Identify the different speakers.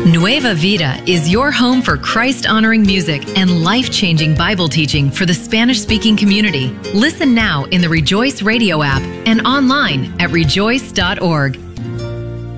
Speaker 1: Nueva Vida is your home for Christ-honoring music and life-changing Bible teaching for the Spanish-speaking community. Listen now in the Rejoice Radio app and online at rejoice.org.